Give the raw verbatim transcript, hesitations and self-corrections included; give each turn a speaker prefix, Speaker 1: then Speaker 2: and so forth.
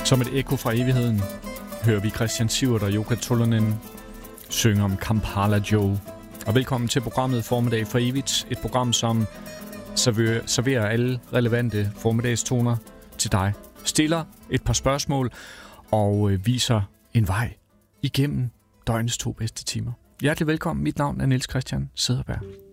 Speaker 1: Som et ekko fra evigheden hører vi Christian Sivert og Jukka Tolonen synge om Kampala Joe. Og velkommen til programmet Formiddag for Evigt. Et program, som serverer, serverer alle relevante formiddagstoner til dig. Stiller et par spørgsmål og viser en vej igennem døgnets to bedste timer. Hjertelig velkommen. Mit navn er Niels Christian Cederberg.